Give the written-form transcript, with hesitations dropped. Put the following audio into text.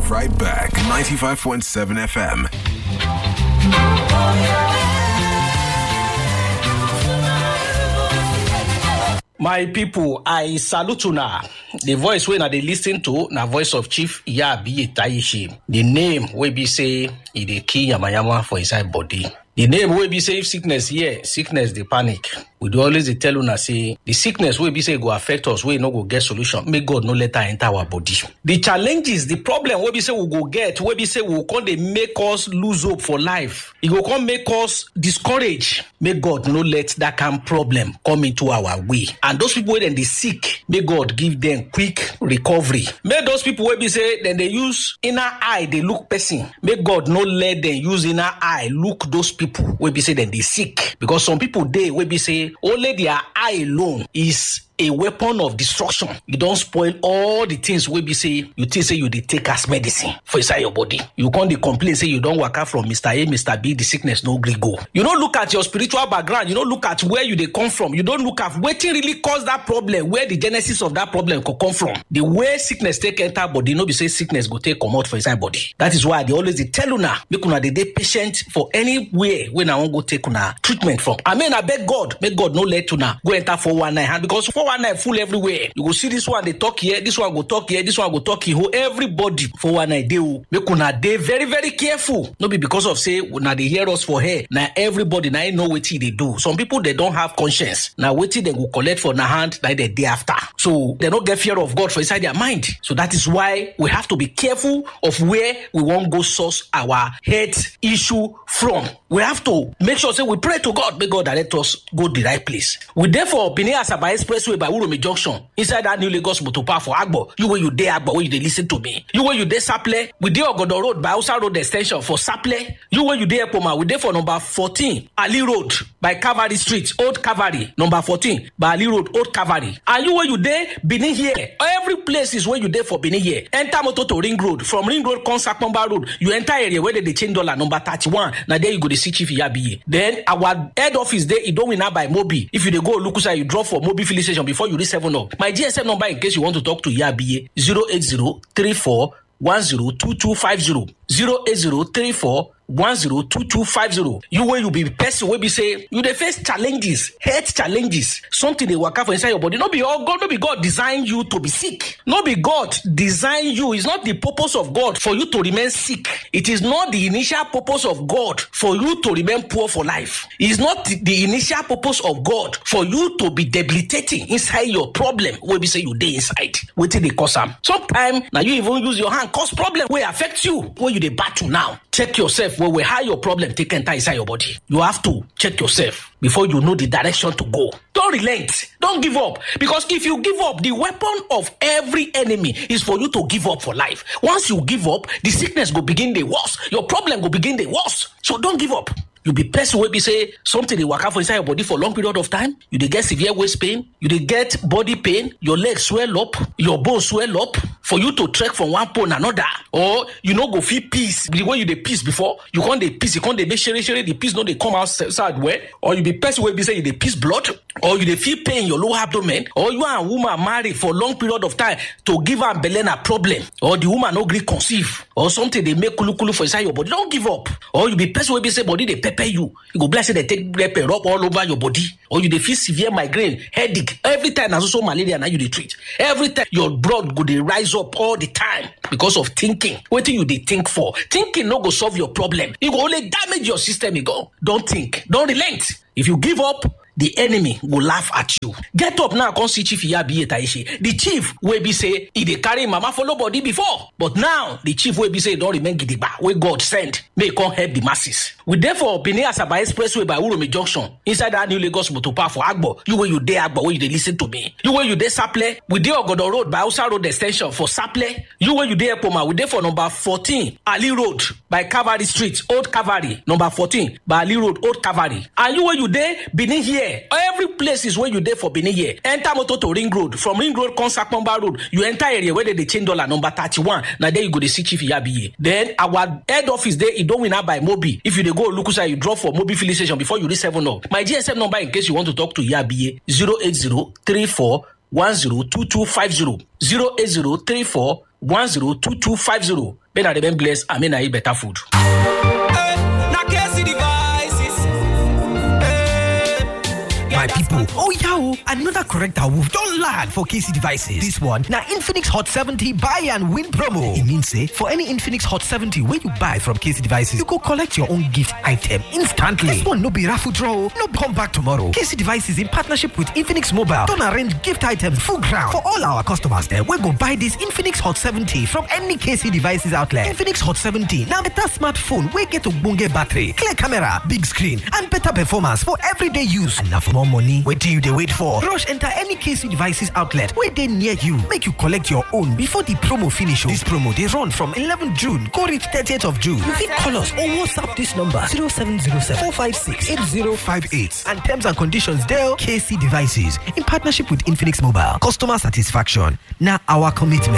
right back. 95.7 FM. My people, I salute you now. The voice when they listen to na voice of Chief Iyabiye Taishi. The name wey be say e dey kill yamayama for inside body. The name wey be say if sickness here, sickness dey panic. We do always dey tell una say the sickness wey be say go affect us, we no go get solution. May God no let her enter our body. The challenges, the problem wey be say we go get, wey be say we come dey make us lose hope for life. E go come make us discourage. May God no let that kind of problem come into our way. And those people wey dem dey sick, may God give them quick recovery. May those people wey be say dem dey use inner eye dey look person, may God no let them use inner eye look those people wey be say dem dey sick. Because some people dey wey be say only their eye alone is a weapon of destruction. You don't spoil all the things wey be say you think say you dey take as medicine for inside your body. You can't dey complain say you don't waka from Mr. A, Mr. B, the sickness no gree go. You don't look at your spiritual background. You don't look at where you dey come from. You don't look at wetin really cause that problem, where the genesis of that problem could come from. The way sickness take enter body, no be say sickness go take come out for inside body. That is why they always dey tell una make una dey patient for anywhere when I wan go take una treatment from. I mean, I beg God, make God no let una go enter 419 hand, because 419 full everywhere. You go see this one they talk here, this one go talk here, this one go talk here. Everybody 419 dey. Make una dey very very careful. No be because of say una dey hear us for here. Now everybody now know wetin they do. Some people they don't have conscience. Now wetin they go collect for na hand like the day after. So they don't get fear of God for inside their mind. So that is why we have to be careful of where we won't go source our health issue from. We have to make sure say we pray to God, may God direct us go the right place. We therefore Benin Asaba Expressway by Uromi Junction inside that new Lagos motor park for Agbo. You where you dey Agbo, where you dey listen to me. You where you dey Saple, we dey Ogodo Road by Hausa Road Extension for Saple. You where you dey Epoma, we dey for number 14 Ali Road by Cavalry Street, Old Cavalry, number 14 by Ali Road, Old Cavalry. And you where you dey Benin here, every place is where you dey for Benin here. Enter motor to Ring Road, from Ring Road Consakpomba Road, you enter area where they change dollar number 31. Now there you go to see Chief Iyabiye. Then our head office there, it don't win out by Mobi. If you dey go Lukusa, you drop for Mobi filling station before you reach 7up. My GSM number in case you want to talk to Iyabiye 08034102250 08034102250. You where you be person where be say you dey face challenges, health challenges, something they work out for inside your body. No be all God, no be God design you to be sick. No be God design you. It's not the purpose of God for you to remain sick. It is not the initial purpose of God for you to remain poor for life. It is not the initial purpose of God for you to be debilitating inside your problem where be say you dey inside. Wetin dey cause am? Sometimes now you even use your hand cause problem wey affect you where you dey battle now. Check yourself where how your problem take enter inside your body. You have to check yourself before you know the direction to go. Don't relent. Don't give up. Because if you give up, the weapon of every enemy is for you to give up for life. Once you give up, the sickness will begin the worse. Your problem will begin the worse. So don't give up. You be person wey be say something dey waka for inside your body for long period of time. You dey get severe waist pain. You dey get body pain. Your legs swell up. Your bones swell up. For you to trek from one pole another, or you no go feel peace the way you dey peace before. You can't dey peace. You can't dey make sure the peace no dey come outside well. Or you be person wey be say you dey peace blood. Or you dey feel pain in your lower abdomen. Or you and woman marry for long period of time to give am belle na problem. Or the woman no gree conceive. Or something dey make kulu for inside your body. Don't give up. Or you be person wey be say body dey pepper you go bless say they take pepper rub all over your body. Or you dey feel severe migraine, headache every time. As also malaria now you dey treat. Every time your blood go dey rise up all the time because of thinking. Wetin you dey think for? Thinking no go solve your problem. E go only damage your system. E go. Don't think. Don't relent. If you give up, the enemy will laugh at you. Get up now, come see Chief Iyabiye Taishi. The chief will be say he dey carry mama follow body before, but now the chief will be say don't remain gidigba. Where God send, may come help the masses. We therefore Benin Asaba Expressway by Uromi Junction inside that new Lagos motor park for Agbo. You where you dey Agbo, where you dey listen to me. You where you dey Saple, we dey Ogodo Road by Hausa Road Extension for Saple. You where you dey Epoma, we dey for number 14 Ali Road by Cavalry Street, Old Cavalry, number 14 by Ali Road, Old Cavalry. And you where you dey Benin here. Every place is where you dey for Benin here. Enter motor to Ring Road. From Ring Road, Consakpomba Road. You enter area where they change dollar number 31. Now there you go to see Chief Iyabiye. Then our head office there, it don't win out by Mobi. If you dey go Lukusa, you drop for Mobi filling station before you reach 7up. My GSM number in case you want to talk to Iyabiye 08034102250 08034 102250. May I remain blessed and may I eat better food. My people, oh yeah, another correct awoof don land for KC Devices. This one, now Infinix Hot 70 buy and win promo. It means say, for any Infinix Hot 70 where you buy from KC Devices, you go collect your own gift item instantly. This one no be raffle draw, no come back tomorrow. KC Devices in partnership with Infinix Mobile don't arrange gift items full ground for all our customers there. We go buy this Infinix Hot 70 from any KC Devices outlet. Infinix Hot 70, now better smartphone, we get a bunge battery, clear camera, big screen, and better performance for everyday use. And now for more money, wait till you wait for. Rush enter any KC Devices outlet where they near you. Make you collect your own before the promo finish. This promo they run from 11 June, go reach 30th of June. You can call us or WhatsApp this number 0707-456-8058. And terms and conditions there. KC Devices in partnership with Infinix Mobile. Customer satisfaction. Now our commitment.